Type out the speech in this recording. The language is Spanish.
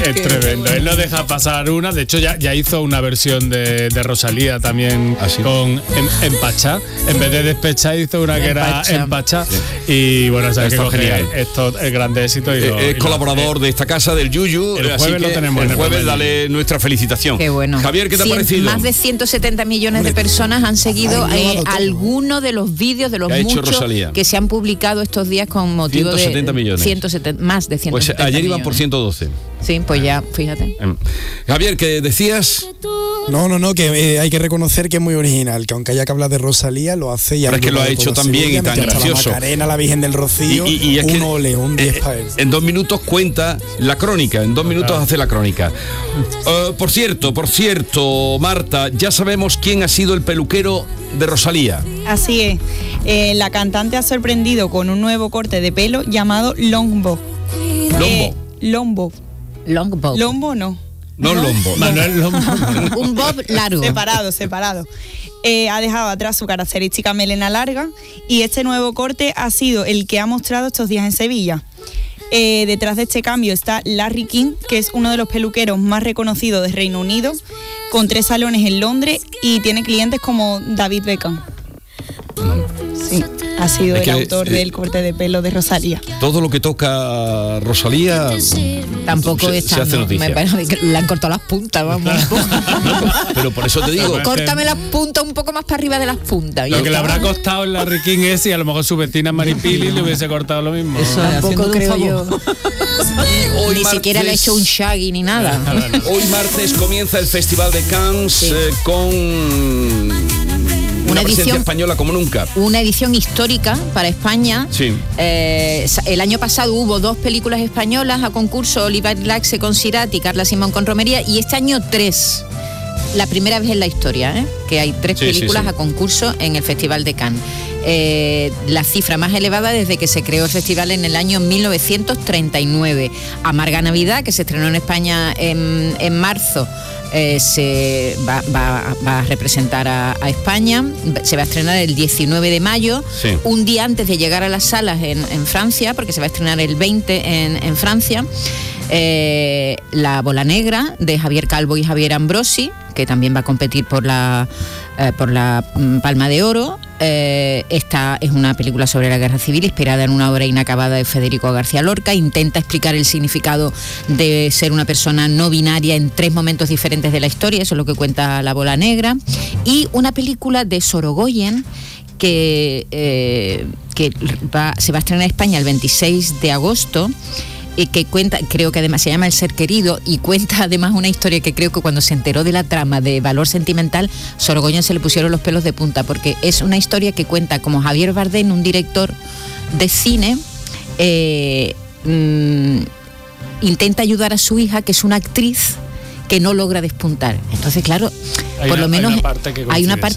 Es tremendo, él no deja pasar una. De hecho ya hizo una versión de Rosalía también con Empachá. En vez de Despechá hizo una que era Empachá. Y bueno, sabes que genial. Esto es grande éxito. Es colaborador de esta casa, del Yuyu. El jueves lo tenemos. El jueves dale nuestra felicitación. Qué bueno. Javier, ¿qué te ha parecido? Más de 170 millones de personas han seguido alguno de los vídeos de los muchos que se han publicado estos días con motivo 170 millones. 170, más de 170 pues ayer millones. Iban por 112. Sí, pues ya, fíjate. Javier, ¿qué decías? No, que hay que reconocer que es muy original, que aunque haya que hablar de Rosalía, lo hace y... Pero es que lo ha hecho tan bien y tan gracioso. La Macarena, la Virgen del Rocío, y es un que ole, un 10 para él. En 2 minutos cuenta la crónica, en 2 minutos hace la crónica. Por cierto, Marta, ya sabemos quién ha sido el peluquero de Rosalía. Así es, la cantante ha sorprendido con un nuevo corte de pelo llamado Lombo. Lombo. Lombo no. No Lombo. Manuel Lombo. Un bob largo. Separado. Ha dejado atrás su característica melena larga y este nuevo corte ha sido el que ha mostrado estos días en Sevilla. Detrás de este cambio está Larry King, que es uno de los peluqueros más reconocidos de Reino Unido, con 3 salones en Londres y tiene clientes como David Beckham. Sí, ha sido el autor del corte de pelo de Rosalía. Todo lo que toca Rosalía tampoco se hace noticia. Me parece que le han cortado las puntas, vamos. Pero por eso te digo, córtame las puntas un poco más para arriba de las puntas. Lo que le habrá costado el Larry King es, y a lo mejor su vecina Maripili le hubiese cortado lo mismo. Eso tampoco creo yo. Ni siquiera le ha hecho un shaggy ni nada. Hoy martes comienza el Festival de Cannes con una presencia española como nunca. Una edición histórica para España. Sí. El año pasado hubo 2 películas españolas a concurso, Oliver Laxe con Sirat y Carla Simón con Romería, y este año 3. La primera vez en la historia, que hay 3 películas a concurso en el Festival de Cannes. La cifra más elevada desde que se creó el festival en el año 1939. Amarga Navidad, que se estrenó en España en marzo, se va a representar a España. Se va a estrenar el 19 de mayo, un día antes de llegar a las salas en Francia, porque se va a estrenar el 20 en Francia. La Bola Negra, de Javier Calvo y Javier Ambrosi, que también va a competir por la Palma de Oro. Esta es una película sobre la guerra civil inspirada en una obra inacabada de Federico García Lorca. Intenta explicar el significado de ser una persona no binaria en 3 momentos diferentes de la historia. Eso es lo que cuenta La Bola Negra. Y una película de Sorogoyen que se va a estrenar en España el 26 de agosto, que cuenta, creo que además se llama El Ser Querido, y cuenta además una historia que creo que cuando se enteró de la trama de valor sentimental, Sorogoyen se le pusieron los pelos de punta, porque es una historia que cuenta como Javier Bardem, un director de cine, intenta ayudar a su hija, que es una actriz que no logra despuntar. Entonces, claro, por lo menos hay una parte